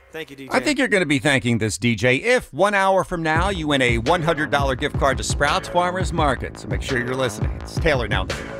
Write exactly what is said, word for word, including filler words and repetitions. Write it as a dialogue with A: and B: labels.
A: Thank you, D J.
B: I think you're going to be thanking this D J if one hour from now you win a one hundred dollar gift card to Sprouts Farmers Market. So make sure you're listening. It's Taylor now.